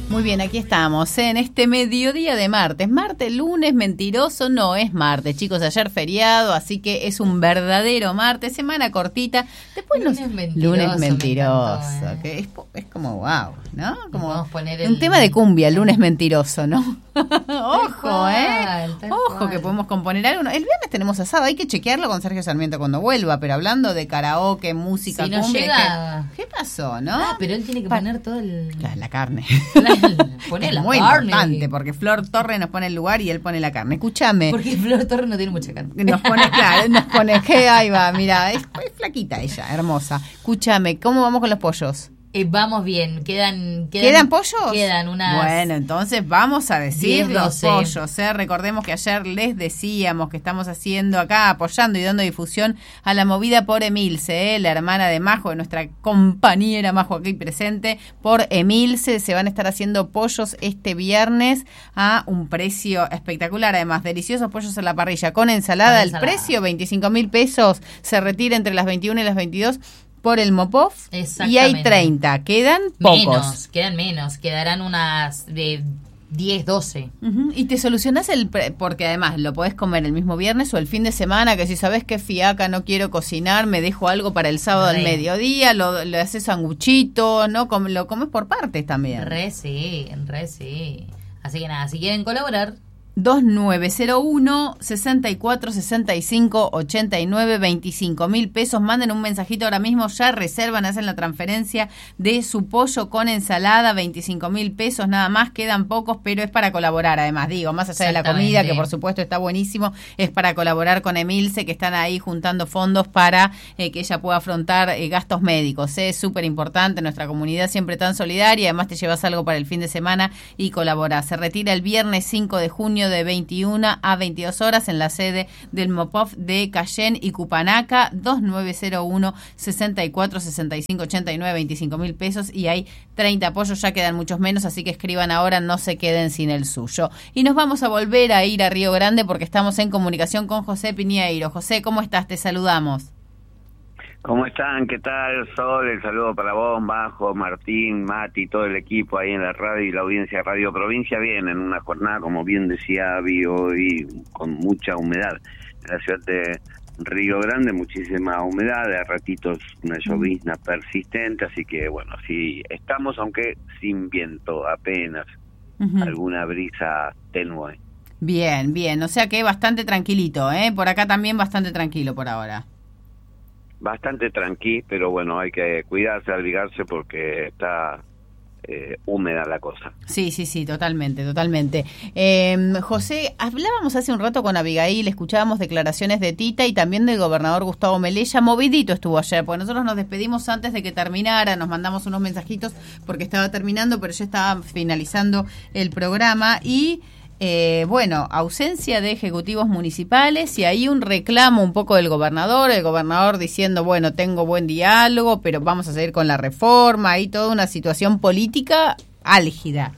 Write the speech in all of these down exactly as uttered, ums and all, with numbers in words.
Muy bien, aquí estamos, ¿eh? En este mediodía de martes. Martes, lunes mentiroso, no es martes, chicos, ayer feriado, así que es un verdadero martes, semana cortita. Después lunes nos... mentiroso. Lunes mentiroso, Me encantó, ¿eh? que es, es como wow, ¿no? Como Podemos poner un el... tema de cumbia, lunes mentiroso, ¿no? Ojo, cual, ¿eh? Ojo, cual. que podemos componer algo. El viernes tenemos asado, hay que chequearlo con Sergio Sarmiento cuando vuelva, pero hablando de karaoke, música, si nos cumbia, llega... ¿qué, ¿qué pasó, no? Ah, pero él tiene que Pa- poner todo el... La, la carne. Poner es la muy carne. importante porque Flor Torres nos pone el lugar y él pone la carne. Escúchame. Porque Flor Torres no tiene mucha carne. Nos pone, claro, nos pone, que ahí va, mira, es, es flaquita ella, hermosa. Escúchame, ¿cómo vamos con los pollos? Eh, vamos bien, quedan, quedan... ¿Quedan pollos? Quedan unas... Bueno, entonces vamos a decir diez, los doce. pollos. ¿eh? Recordemos que ayer les decíamos que estamos haciendo acá, apoyando y dando difusión a la movida por Emilce, ¿eh? La hermana de Majo, de nuestra compañera Majo aquí presente, por Emilce. Se van a estar haciendo pollos este viernes a un precio espectacular. Además, deliciosos pollos en la parrilla con ensalada. Con El ensalada. precio, veinticinco mil pesos, se retira entre las veintiuna y las veintidós por el Mopov. Y hay Exactamente. treinta. Quedan pocos. Menos, quedan menos, quedarán unas de diez, doce. Ujú, y te solucionás el... pre- porque además lo podés comer el mismo viernes o el fin de semana, que si sabés que fiaca, no quiero cocinar, me dejo algo para el sábado al Re. mediodía, lo, lo haces sanguchito, ¿no? Com- lo comes por partes también. Re sí, re sí. Así que nada, si quieren colaborar, dos nueve cero uno, sesenta y cuatro, sesenta y cinco, ochenta y nueve, veinticinco mil pesos. Manden un mensajito ahora mismo, ya reservan, hacen la transferencia de su pollo con ensalada, veinticinco mil pesos nada más, quedan pocos, pero es para colaborar además, digo, más allá de la comida, Exactamente. que por supuesto está buenísimo, es para colaborar con Emilce, que están ahí juntando fondos para eh, que ella pueda afrontar eh, gastos médicos. Es súper importante, nuestra comunidad siempre tan solidaria, además te llevas algo para el fin de semana y colaborás. Se retira el viernes cinco de junio de veintiuna a veintidós horas en la sede del Mopov de Cayén y Cupanaca. Dos nueve cero uno, sesenta y cuatro, sesenta y cinco, ochenta y nueve, veinticinco mil pesos y hay treinta apoyos, ya quedan muchos menos, así que escriban ahora, no se queden sin el suyo. Y nos vamos a volver a ir a Río Grande porque estamos en comunicación con José Piñeiro. José, ¿cómo estás? Te saludamos. ¿Cómo están? ¿Qué tal, Sol? El saludo para vos, Bajo, Martín, Mati, todo el equipo ahí en la radio y la audiencia de Radio Provincia. Bien, en una jornada, como bien decía Avi, hoy con mucha humedad. En la ciudad de Río Grande, muchísima humedad, de a ratitos una llovizna persistente, así que bueno, sí, estamos, aunque sin viento, apenas Ujú. alguna brisa tenue. Bien, bien, o sea que bastante tranquilito, ¿eh? Por acá también bastante tranquilo por ahora. Bastante tranqui, pero bueno, hay que cuidarse, abrigarse porque está eh, húmeda la cosa. Sí, sí, sí, totalmente, totalmente. Eh, José, hablábamos hace un rato con Abigail, escuchábamos declaraciones de Tita y también del gobernador Gustavo Melella. Movidito estuvo ayer, porque nosotros nos despedimos antes de que terminara, nos mandamos unos mensajitos porque estaba terminando, pero ya estaba finalizando el programa y... Eh, bueno, ausencia de ejecutivos municipales y ahí un reclamo un poco del gobernador, el gobernador diciendo, bueno, tengo buen diálogo, pero vamos a seguir con la reforma, ahí toda una situación política álgida.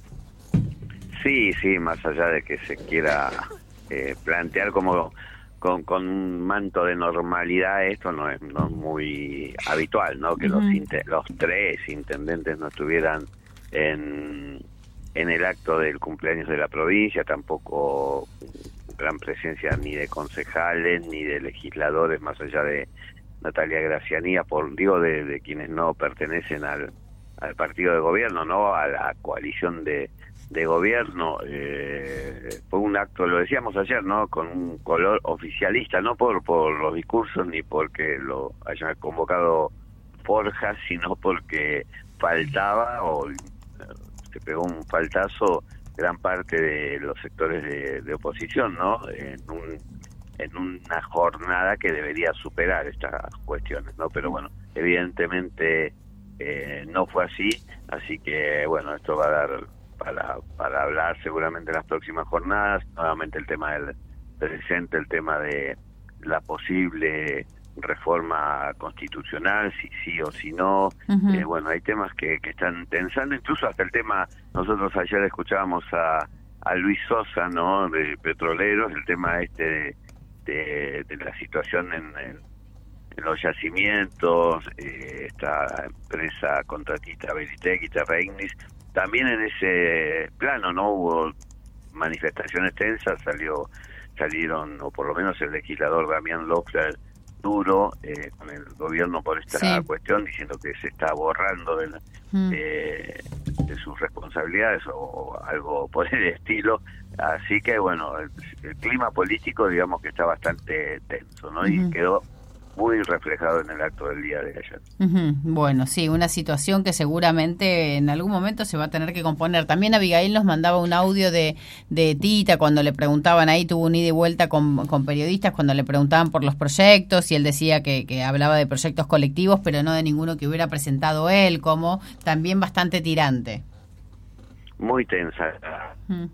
Sí, sí, más allá de que se quiera eh, plantear como con, con un manto de normalidad, esto no es, no es muy habitual, ¿no? Que Uh-huh. los, inte- los tres intendentes no estuvieran en... en el acto del cumpleaños de la provincia, tampoco gran presencia ni de concejales ni de legisladores, más allá de Natalia Gracianía, por digo de, de quienes no pertenecen al, al partido de gobierno, no a la coalición de, de gobierno. Eh, fue un acto, lo decíamos ayer, no con un color oficialista, no por, por los discursos ni porque lo hayan convocado Forjas, sino porque faltaba o se pegó un faltazo gran parte de los sectores de, de oposición, ¿no? En un en una jornada que debería superar estas cuestiones, ¿no? Pero bueno, evidentemente eh, no fue así, así que bueno, esto va a dar para para hablar seguramente en las próximas jornadas. Nuevamente el tema del presente, el tema de la posible reforma constitucional, si sí o si no. Uh-huh. Eh, bueno, hay temas que, que están tensando, incluso hasta el tema, nosotros ayer escuchábamos a, a Luis Sosa, ¿no?, de Petroleros, el tema este de, de, de la situación en, en, en los yacimientos, eh, esta empresa contratista Belitec y Terra Ignis, también en ese plano no hubo manifestaciones tensas, salió salieron, o por lo menos el legislador Damián Loeffler, duro eh, con el gobierno por esta sí. cuestión, diciendo que se está borrando de, la, mm. eh, de sus responsabilidades o, o algo por el estilo. Así que, bueno, el, el clima político, digamos que está bastante tenso, ¿no? Uh-huh. Y quedó muy reflejado en el acto del día de ayer. Uh-huh. Bueno, sí, una situación que seguramente en algún momento se va a tener que componer. También Abigail nos mandaba un audio de, de Tita cuando le preguntaban, ahí tuvo un ida y vuelta con, con periodistas cuando le preguntaban por los proyectos y él decía que, que hablaba de proyectos colectivos, pero no de ninguno que hubiera presentado él, como también bastante tirante. Muy tensa. Uh-huh.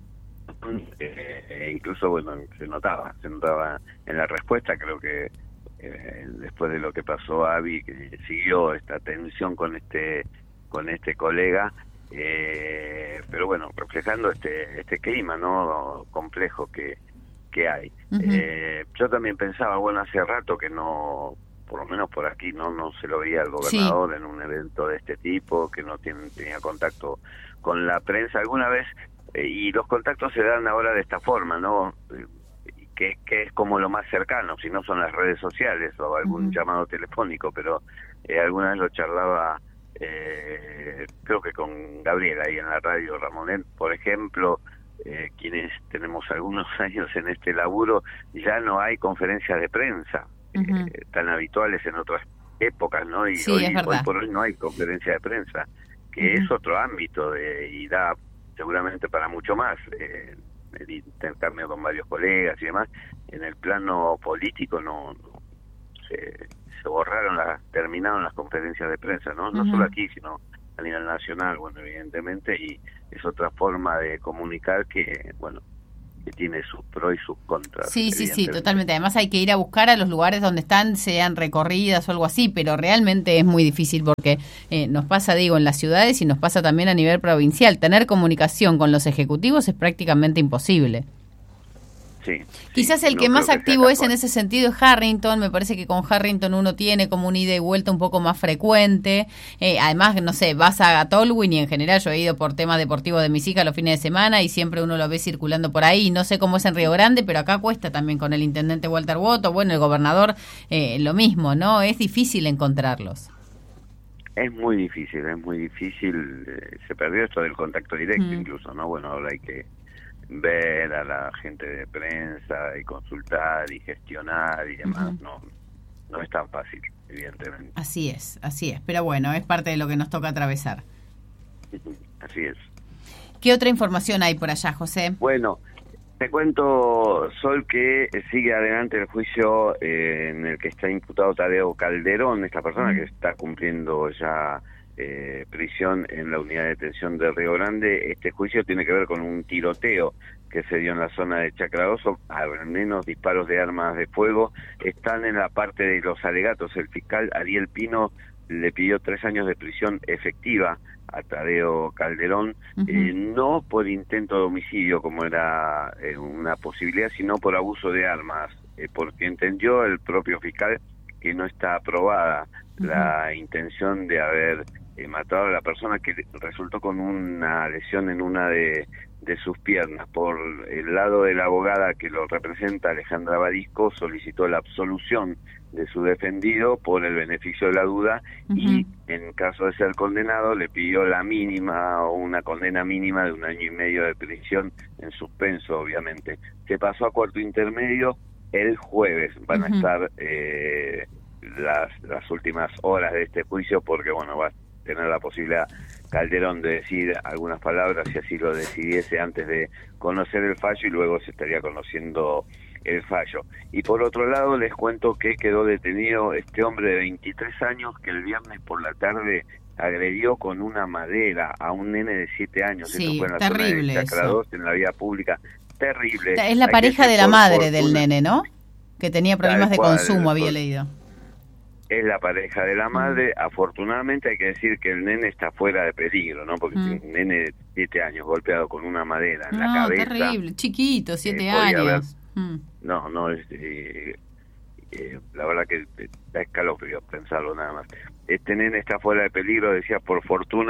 Eh, incluso, bueno, se notaba, se notaba en la respuesta, creo que Eh, después de lo que pasó Abby, que siguió esta tensión con este con este colega, eh, pero bueno, reflejando este este clima no complejo que que hay. Uh-huh. eh, yo también pensaba, bueno, hace rato que no, por lo menos por aquí no no se lo veía al gobernador sí. en un evento de este tipo, que no tiene, tenía contacto con la prensa alguna vez, eh, y los contactos se dan ahora de esta forma, ¿no? Que, que es como lo más cercano, si no son las redes sociales o algún uh-huh. llamado telefónico, pero eh, alguna vez lo charlaba, eh, creo que con Gabriela ahí en la radio Ramonet, por ejemplo, eh, quienes tenemos algunos años en este laburo, ya no hay conferencias de prensa uh-huh. eh, tan habituales en otras épocas, ¿no? Y sí, hoy, es hoy por hoy no hay conferencia de prensa, que uh-huh. es otro ámbito de, y da seguramente para mucho más, eh, el intercambio con varios colegas y demás. En el plano político no, no se, se borraron las, terminaron las conferencias de prensa, no no uh-huh. solo aquí, sino a nivel nacional, bueno, evidentemente, y es otra forma de comunicar que, bueno, que tiene sus pros y sus contras. Sí, sí, sí, totalmente. Además hay que ir a buscar a los lugares donde están, sean recorridas o algo así, pero realmente es muy difícil porque eh, nos pasa, digo, en las ciudades y nos pasa también a nivel provincial. Tener comunicación con los ejecutivos es prácticamente imposible. Sí, Quizás sí, el no que más que activo es en ese sentido es Harrington. Me parece que con Harrington uno tiene como un ida y vuelta un poco más frecuente. Eh, además, no sé, vas a Tolwyn y en general yo he ido por temas deportivos de mis hijas los fines de semana y siempre uno lo ve circulando por ahí. No sé cómo es en Río Grande, pero acá cuesta también con el intendente Walter Boto. Bueno, el gobernador, eh, lo mismo, ¿no? Es difícil encontrarlos. Es muy difícil, es muy difícil. Eh, se perdió esto del contacto directo mm. incluso, ¿no? Bueno, ahora hay que ver a la gente de prensa y consultar y gestionar y demás, uh-huh. no no es tan fácil, evidentemente. Así es, así es, pero bueno, es parte de lo que nos toca atravesar. Así es. ¿Qué otra información hay por allá, José? Bueno, te cuento, Sol, que sigue adelante el juicio eh, en el que está imputado Tadeo Calderón, esta persona uh-huh. que está cumpliendo ya Eh, prisión en la unidad de detención de Río Grande. Este juicio tiene que ver con un tiroteo que se dio en la zona de Chacradoso, al menos disparos de armas de fuego. Están en la parte de los alegatos. El fiscal Ariel Pino le pidió tres años de prisión efectiva a Tadeo Calderón, uh-huh. eh, no por intento de homicidio, como era eh, una posibilidad, sino por abuso de armas, eh, porque entendió el propio fiscal que no está aprobada uh-huh. la intención de haber eh, matado a la persona, que resultó con una lesión en una de, de sus piernas. Por el lado de la abogada que lo representa, Alejandra Barisco, solicitó la absolución de su defendido por el beneficio de la duda uh-huh. y en caso de ser condenado le pidió la mínima o una condena mínima de un año y medio de prisión en suspenso, obviamente. Se pasó a cuarto intermedio el jueves. Van uh-huh. a estar eh, las, las últimas horas de este juicio, porque bueno, va a tener la posibilidad Calderón de decir algunas palabras, si así lo decidiese, antes de conocer el fallo, y luego se estaría conociendo el fallo. Y por otro lado, les cuento que quedó detenido este hombre de veintitrés años que el viernes por la tarde agredió con una madera a un nene de siete años. Sí, eso fue en la terrible zona de Chacrados, en la vía pública. Terrible. Es la Hay pareja de la por madre fortuna. del nene, ¿no? Que tenía problemas de cual, consumo, había por... leído. Es la pareja de la madre. Mm. Afortunadamente hay que decir que el nene está fuera de peligro, ¿no? Porque mm. un nene de siete años golpeado con una madera en no, la cabeza. Terrible, chiquito, siete eh, años. Haber... Mm. No, no, es, eh, eh, la verdad que da escalofrío pensarlo nada más. Este nene está fuera de peligro, decía, por fortuna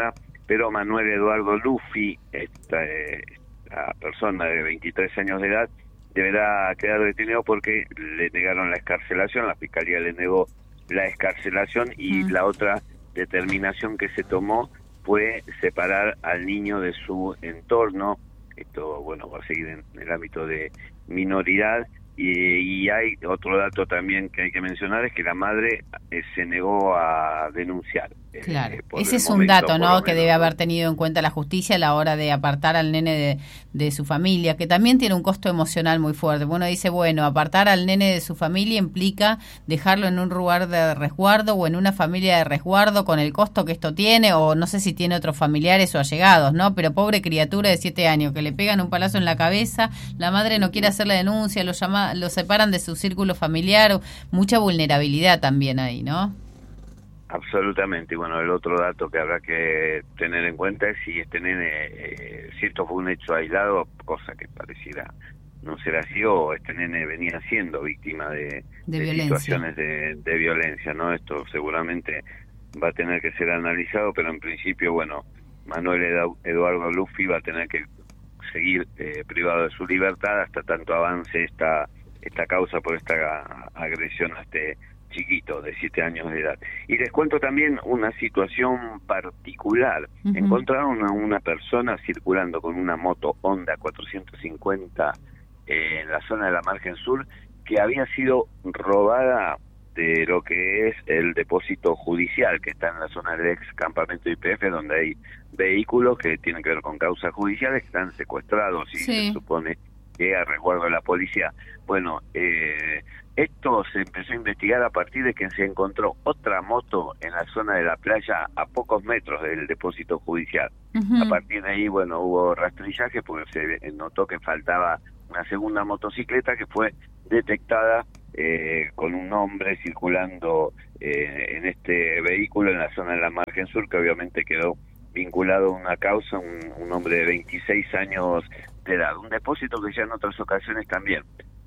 pero Manuel Eduardo Lufi, esta, esta persona de veintitrés años de edad, deberá quedar detenido porque le negaron la excarcelación, la Fiscalía le negó la excarcelación y mm. la otra determinación que se tomó fue separar al niño de su entorno. Esto, bueno, va a seguir en el ámbito de minoridad. Y, y hay otro dato también que hay que mencionar, es que la madre eh, se negó a denunciar. Claro, eh, ese es un momento, dato, ¿no?, que debe haber tenido en cuenta la justicia a la hora de apartar al nene de, de su familia, que también tiene un costo emocional muy fuerte. Uno dice, bueno, apartar al nene de su familia implica dejarlo en un lugar de resguardo o en una familia de resguardo con el costo que esto tiene, o no sé si tiene otros familiares o allegados, ¿no? Pero pobre criatura de siete años, que le pegan un palazo en la cabeza, la madre no quiere hacer la denuncia, lo llama, lo separan de su círculo familiar, mucha vulnerabilidad también ahí, ¿no? Absolutamente. Y bueno, el otro dato que habrá que tener en cuenta es si este nene, eh, si esto fue un hecho aislado, cosa que pareciera no ser así, o este nene venía siendo víctima de, de, de violencia. situaciones de, de violencia, ¿no? Esto seguramente va a tener que ser analizado, pero en principio, bueno, Manuel Eduardo Lufi va a tener que seguir eh, privado de su libertad hasta tanto avance esta esta causa por esta agresión a este chiquito de siete años de edad. Y les cuento también una situación particular. Uh-huh. Encontraron a una persona circulando con una moto Honda cuatrocientos cincuenta eh, en la zona de la margen sur, que había sido robada de lo que es el depósito judicial, que está en la zona del ex campamento I P F, donde hay vehículos que tienen que ver con causas judiciales que están secuestrados y sí. se supone que a resguardo de la policía. Bueno, eh, esto se empezó a investigar a partir de que se encontró otra moto en la zona de la playa a pocos metros del depósito judicial. Uh-huh. A partir de ahí, bueno, hubo rastrillaje porque se notó que faltaba una segunda motocicleta que fue detectada eh, con un hombre circulando eh, en este vehículo en la zona de la margen sur, que obviamente quedó vinculado a una causa, un, un hombre de veintiséis años de edad. Un depósito que ya en otras ocasiones también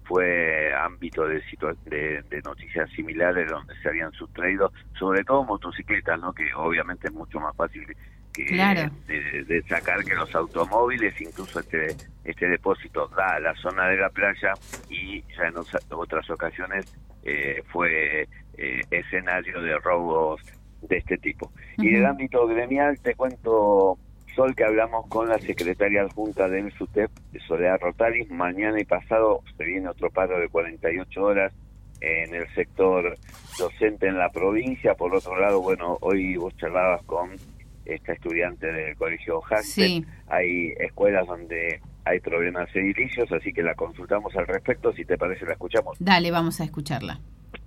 fue ámbito de, situa- de, de noticias similares, donde se habían sustraído sobre todo motocicletas, ¿no?, que obviamente es mucho más fácil que claro. de, de sacar que los automóviles. Incluso este este depósito da a la zona de la playa y ya en otras ocasiones eh, fue eh, escenario de robos de este tipo. Uh-huh. Y del ámbito gremial te cuento, Sol, que hablamos con la secretaria adjunta del SUTEP, de Soledad Rotaris. Mañana y pasado se viene otro paro de cuarenta y ocho horas en el sector docente en la provincia. Por otro lado, bueno, hoy vos charlabas con esta estudiante del colegio Hackett. Sí. Hay escuelas donde hay problemas edilicios, así que la consultamos al respecto. Si te parece, la escuchamos. Dale, vamos a escucharla.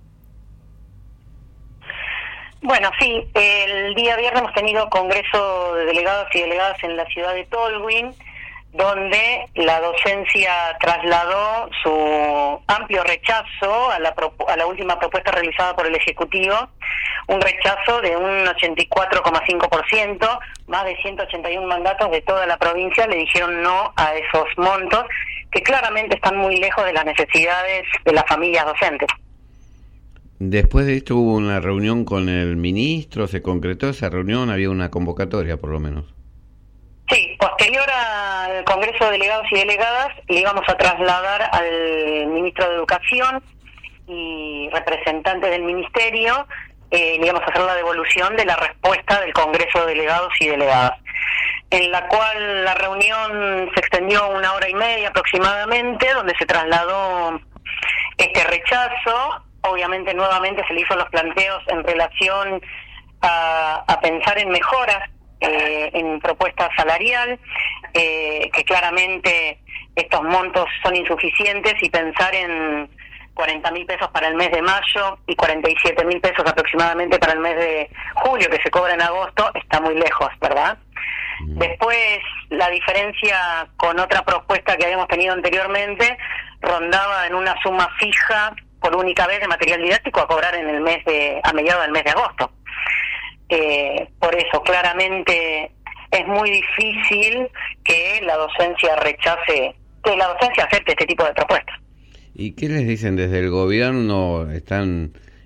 Bueno, sí, el día viernes hemos tenido congreso de delegados y delegadas en la ciudad de Tolwyn, donde la docencia trasladó su amplio rechazo a la, pro- a la última propuesta realizada por el Ejecutivo, un rechazo de un ochenta y cuatro coma cinco por ciento, más de ciento ochenta y uno mandatos de toda la provincia le dijeron no a esos montos, que claramente están muy lejos de las necesidades de las familias docentes. Después de esto hubo una reunión con el ministro, se concretó esa reunión, había una convocatoria por lo menos. Sí, posterior al Congreso de Delegados y Delegadas le íbamos a trasladar al ministro de Educación y representantes del ministerio, eh, le íbamos a hacer la devolución de la respuesta del Congreso de Delegados y Delegadas, en la cual la reunión se extendió una hora y media aproximadamente, donde se trasladó este rechazo. Obviamente nuevamente se le hizo los planteos en relación a, a pensar en mejoras eh, en propuesta salarial, eh, que claramente estos montos son insuficientes, y pensar en cuarenta mil pesos para el mes de mayo y cuarenta y siete mil pesos aproximadamente para el mes de julio, que se cobra en agosto, está muy lejos, ¿verdad? Mm. Después, la diferencia con otra propuesta que habíamos tenido anteriormente rondaba en una suma fija por única vez de material didáctico a cobrar en el mes de a mediados del mes de agosto. Eh, por eso, claramente es muy difícil que la docencia rechace, que la docencia acepte este tipo de propuestas. ¿Y qué les dicen desde el gobierno? ¿Están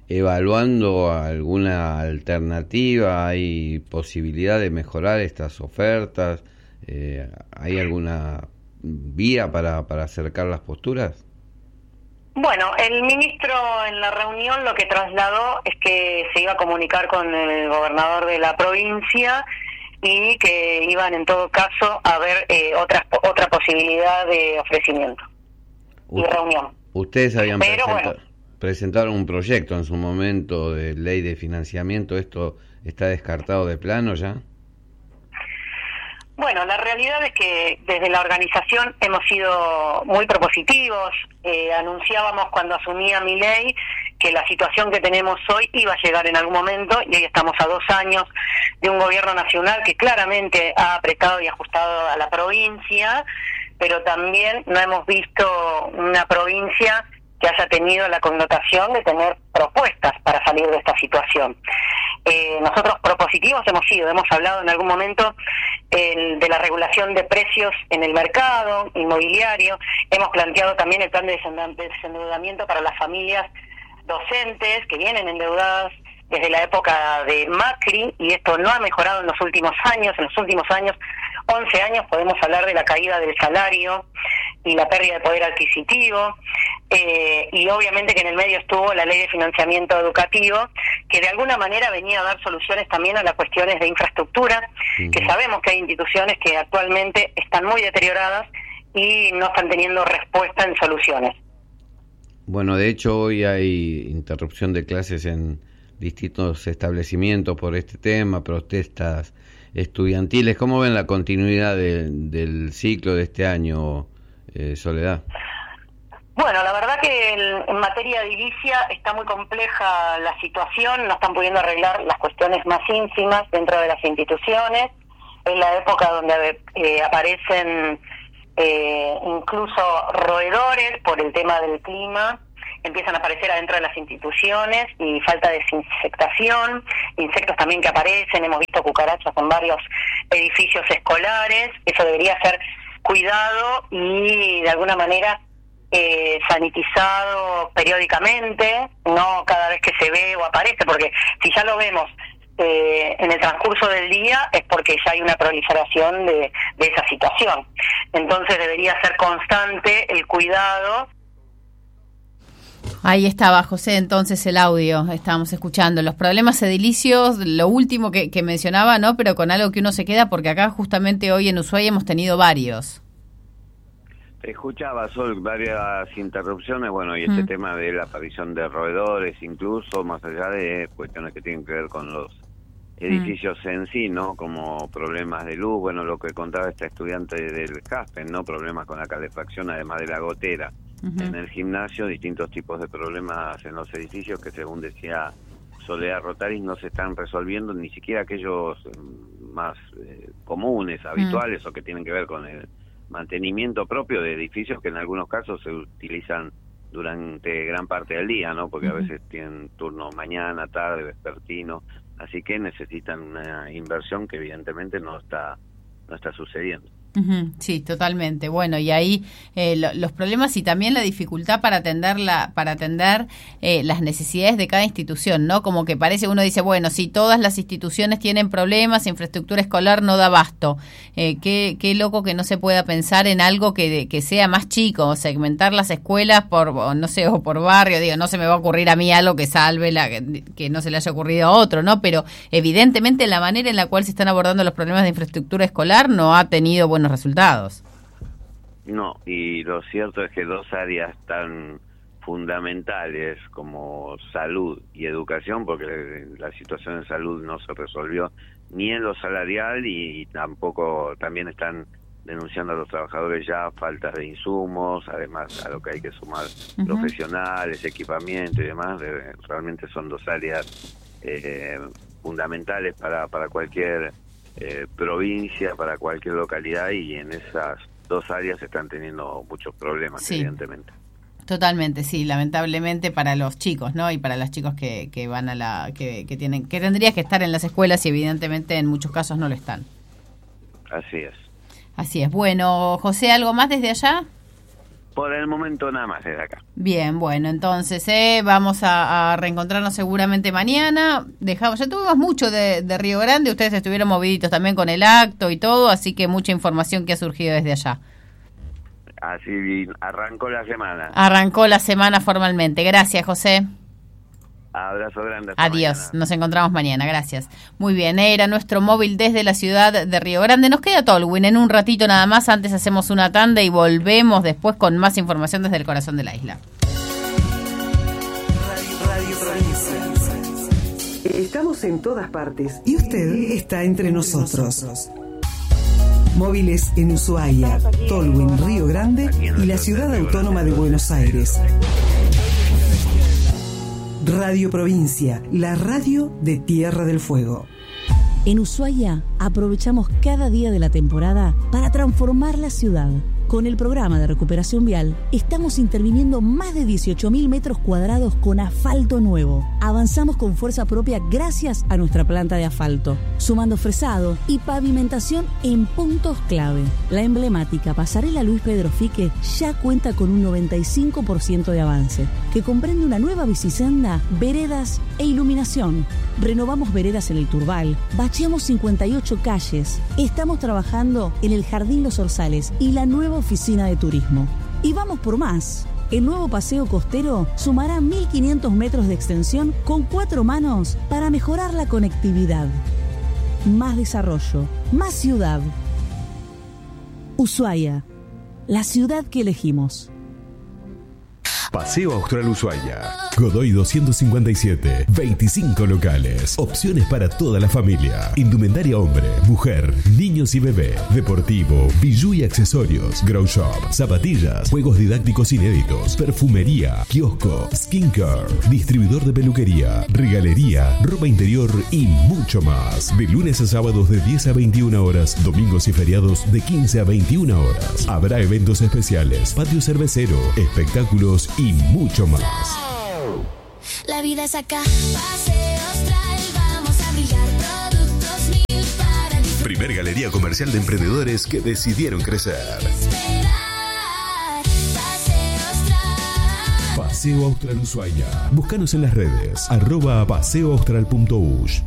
evaluando alguna alternativa? ¿Hay posibilidad de mejorar estas ofertas? Eh, ¿Hay alguna vía para, para acercar las posturas? Bueno, el ministro en la reunión lo que trasladó es que se iba a comunicar con el gobernador de la provincia y que iban en todo caso a ver eh, otra, otra posibilidad de ofrecimiento y Usted, reunión. Ustedes habían Pero presentado, bueno, presentaron un proyecto en su momento de ley de financiamiento. ¿Esto está descartado de plano ya? Bueno, la realidad es que desde la organización hemos sido muy propositivos. Eh, anunciábamos cuando asumía Milei que la situación que tenemos hoy iba a llegar en algún momento, y hoy estamos a dos años de un gobierno nacional que claramente ha apretado y ajustado a la provincia, pero también no hemos visto una provincia que haya tenido la connotación de tener propuestas para salir de esta situación. Eh, nosotros propositivos hemos sido, hemos hablado en algún momento el, de la regulación de precios en el mercado inmobiliario, hemos planteado también el plan de desendeudamiento para las familias docentes que vienen endeudadas desde la época de Macri, y esto no ha mejorado en los últimos años. En los últimos años, once años, podemos hablar de la caída del salario y la pérdida de poder adquisitivo, eh, y obviamente que en el medio estuvo la ley de financiamiento educativo, que de alguna manera venía a dar soluciones también a las cuestiones de infraestructura, uh-huh. que sabemos que hay instituciones que actualmente están muy deterioradas y no están teniendo respuesta en soluciones. Bueno, de hecho hoy hay interrupción de clases en distintos establecimientos por este tema, protestas estudiantiles. ¿Cómo ven la continuidad de, del ciclo de este año, eh, Soledad? Bueno, la verdad que el, en materia de edilicia está muy compleja la situación, no están pudiendo arreglar las cuestiones más ínfimas dentro de las instituciones. Es la época donde eh, aparecen eh, incluso roedores por el tema del clima, empiezan a aparecer adentro de las instituciones, y falta de desinfectación, insectos también que aparecen, hemos visto cucarachas en varios edificios escolares. Eso debería ser cuidado y de alguna manera eh, sanitizado periódicamente, no cada vez que se ve o aparece, porque si ya lo vemos eh, en el transcurso del día es porque ya hay una proliferación de, de esa situación. Entonces debería ser constante el cuidado. Ahí estaba, José, entonces el audio, estábamos escuchando. Los problemas edilicios, lo último que, que mencionaba, ¿no? Pero con algo que uno se queda, porque acá justamente hoy en Ushuaia hemos tenido varios. Te escuchaba, Sol, varias interrupciones, bueno, y este mm. tema de la aparición de roedores, incluso más allá de cuestiones que tienen que ver con los edificios mm. en sí, ¿no? Como problemas de luz, bueno, lo que contaba esta estudiante del Caspen, ¿no? Problemas con la calefacción, además de la gotera. Uh-huh. En el gimnasio, distintos tipos de problemas en los edificios que, según decía Soledad Rotaris, no se están resolviendo, ni siquiera aquellos más eh, comunes, habituales, uh-huh. o que tienen que ver con el mantenimiento propio de edificios que en algunos casos se utilizan durante gran parte del día, ¿no? Porque uh-huh. a veces tienen turno mañana, tarde, vespertino, así que necesitan una inversión que evidentemente no está no está sucediendo. Uh-huh, sí, totalmente. Bueno, y ahí eh, lo, los problemas y también la dificultad para atender la, para atender eh, las necesidades de cada institución, ¿no? Como que parece, uno dice, bueno, si todas las instituciones tienen problemas, infraestructura escolar no da abasto. Eh, qué, qué loco que no se pueda pensar en algo que, que sea más chico, segmentar las escuelas por, no sé, o por barrio. Digo, no se me va a ocurrir a mí algo que salve la que, que no se le haya ocurrido a otro, ¿no? Pero evidentemente la manera en la cual se están abordando los problemas de infraestructura escolar no ha tenido buenos resultados. No, y lo cierto es que dos áreas tan fundamentales como salud y educación, porque la situación en salud no se resolvió ni en lo salarial, y tampoco, también están denunciando a los trabajadores ya faltas de insumos, además a lo que hay que sumar uh-huh. profesionales, equipamiento y demás. De, realmente son dos áreas eh, fundamentales para, para cualquier Eh, provincia, para cualquier localidad, y en esas dos áreas están teniendo muchos problemas, sí. evidentemente. Totalmente, sí, lamentablemente para los chicos, ¿no? Y para los chicos que, que van a la, que, que tienen, que tendrían que estar en las escuelas y evidentemente en muchos casos no lo están. Así es. Así es. Bueno, José, ¿algo más desde allá? Por el momento nada más desde acá. Bien, bueno, entonces eh, vamos a, a reencontrarnos seguramente mañana. Dejamos, ya tuvimos mucho de, de Río Grande, ustedes estuvieron moviditos también con el acto y todo, así que mucha información que ha surgido desde allá. Así arrancó la semana. Arrancó la semana formalmente. Gracias, José. Abrazo grande. Hasta Adiós, mañana. Nos encontramos mañana, gracias. Muy bien, era nuestro móvil desde la ciudad de Río Grande. Nos queda Tolwyn en un ratito nada más, antes hacemos una tanda y volvemos después con más información desde el corazón de la isla. Radio, Radio Provincia. Estamos en todas partes y usted está entre nosotros. Móviles en Ushuaia, Tolwyn, Río Grande y la Ciudad Autónoma de Buenos Aires. Radio Provincia, la radio de Tierra del Fuego. En Ushuaia aprovechamos cada día de la temporada para transformar la ciudad. Con el programa de recuperación vial, estamos interviniendo más de dieciocho mil metros cuadrados con asfalto nuevo. Avanzamos con fuerza propia gracias a nuestra planta de asfalto, sumando fresado y pavimentación en puntos clave. La emblemática pasarela Luis Pedro Fique ya cuenta con un noventa y cinco por ciento de avance, que comprende una nueva bicisenda, veredas e iluminación. Renovamos veredas en el Turbal, bacheamos cincuenta y ocho calles, estamos trabajando en el Jardín Los Orzales y la nueva oficina de turismo. Y vamos por más. El nuevo paseo costero sumará mil quinientos metros de extensión con cuatro manos para mejorar la conectividad. Más desarrollo, más ciudad. Ushuaia, la ciudad que elegimos. Paseo Austral Ushuaia. Godoy doscientos cincuenta y siete. veinticinco locales. Opciones para toda la familia. Indumentaria hombre, mujer, niños y bebé. Deportivo, bijú y accesorios. Grow shop, zapatillas, juegos didácticos inéditos, perfumería, kiosco, skincare, distribuidor de peluquería, regalería, ropa interior y mucho más. De lunes a sábados de diez a veintiuna horas, domingos y feriados de quince a veintiuna horas. Habrá eventos especiales, patio cervecero, espectáculos y mucho más. La vida es acá. Paseo Austral, vamos a brillar. Productos mil para disfrutar. Primer galería comercial de emprendedores que decidieron crecer. Esperar. Paseo Austral. Paseo Austral Ushuaia. Búscanos en las redes. Arroba paseoaustral.ush.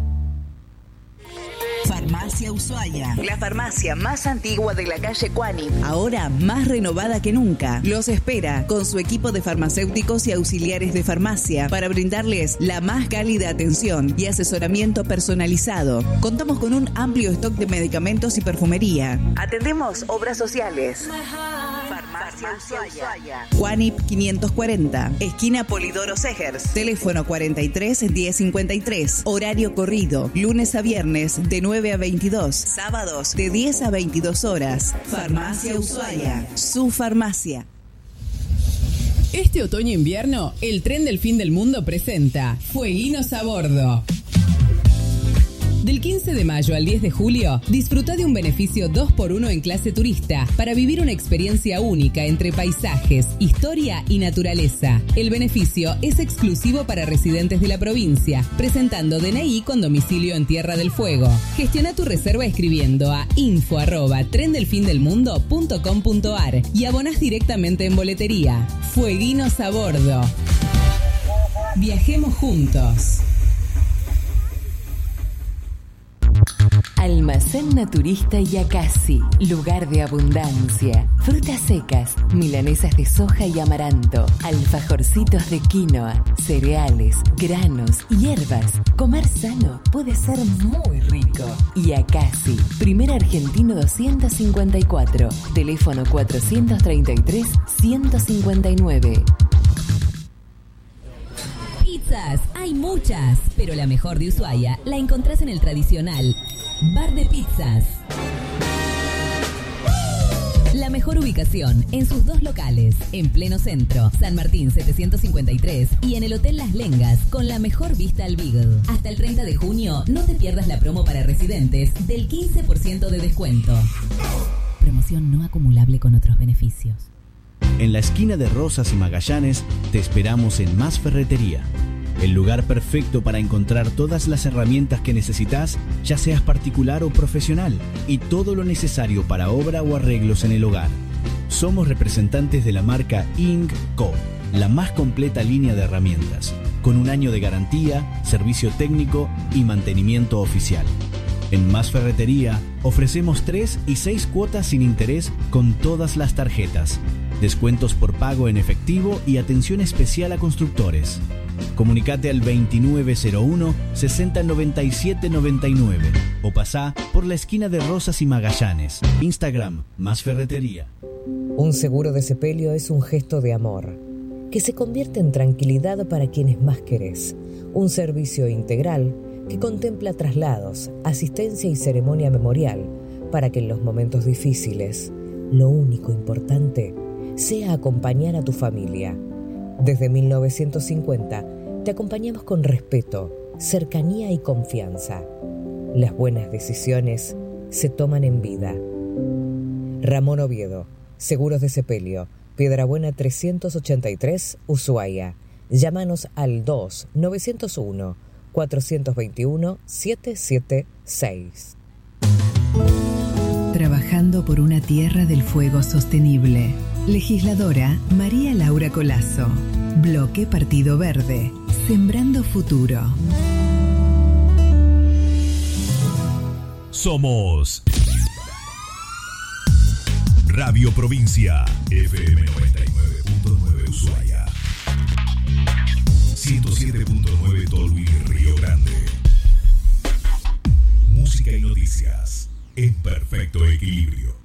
Farmacia Ushuaia, la farmacia más antigua de la calle Quanip, ahora más renovada que nunca. Los espera con su equipo de farmacéuticos y auxiliares de farmacia para brindarles la más cálida atención y asesoramiento personalizado. Contamos con un amplio stock de medicamentos y perfumería. Atendemos obras sociales. Farmacia Ushuaia. Quanip quinientos cuarenta, esquina Polidoro Segers. Teléfono cuarenta y tres diez cincuenta y tres. Horario corrido, lunes a viernes de nueve a veintidós, sábados de diez a veintidós horas. Farmacia Ushuaia, su farmacia. Este otoño-invierno, el tren del fin del mundo presenta Fueguinos a Bordo. Del quince de mayo al diez de julio, disfruta de un beneficio dos por uno en clase turista para vivir una experiencia única entre paisajes, historia y naturaleza. El beneficio es exclusivo para residentes de la provincia, presentando D N I con domicilio en Tierra del Fuego. Gestiona tu reserva escribiendo a info arroba trendelfindelmundo punto com punto ar y abonás directamente en boletería. Fueguinos a Bordo. Viajemos juntos. Almacén Naturista Yacasi, lugar de abundancia. Frutas secas, milanesas de soja y amaranto, alfajorcitos de quinoa, cereales, granos, hierbas. Comer sano puede ser muy rico. Yacasi, primer argentino doscientos cincuenta y cuatro, teléfono cuatrocientos treinta y tres, ciento cincuenta y nueve. Pizzas, hay muchas, pero la mejor de Ushuaia la encontrás en el tradicional Bar de Pizzas. La mejor ubicación en sus dos locales, en pleno centro, San Martín setecientos cincuenta y tres y en el Hotel Las Lengas, con la mejor vista al Beagle. Hasta el treinta de junio, no te pierdas la promo para residentes del quince por ciento de descuento. Promoción no acumulable con otros beneficios. En la esquina de Rosas y Magallanes, te esperamos en Más Ferretería. El lugar perfecto para encontrar todas las herramientas que necesitas, ya seas particular o profesional, y todo lo necesario para obra o arreglos en el hogar. Somos representantes de la marca Ing Co, la más completa línea de herramientas, con un año de garantía, servicio técnico y mantenimiento oficial. En Más Ferretería ofrecemos tres y seis cuotas sin interés con todas las tarjetas, descuentos por pago en efectivo y atención especial a constructores. Comunicate al veintinueve cero uno, sesenta noventa y siete noventa y nueve o pasá por la esquina de Rosas y Magallanes. Instagram, Más Ferretería. Un seguro de sepelio es un gesto de amor que se convierte en tranquilidad para quienes más querés. Un servicio integral que contempla traslados, asistencia y ceremonia memorial para que en los momentos difíciles lo único importante sea acompañar a tu familia. Desde mil novecientos cincuenta te acompañamos con respeto, cercanía y confianza. Las buenas decisiones se toman en vida. Ramón Oviedo, Seguros de Sepelio, Piedrabuena trescientos ochenta y tres, Ushuaia. Llámanos al dos nueve cero uno, cuatro dos uno, siete siete seis. Trabajando por una tierra del fuego sostenible. Legisladora María Laura Colazo. Bloque Partido Verde. Sembrando futuro. Somos Radio Provincia, F M noventa y nueve punto nueve Ushuaia, ciento siete punto nueve Tolwyn, Río Grande. Música y noticias en perfecto equilibrio.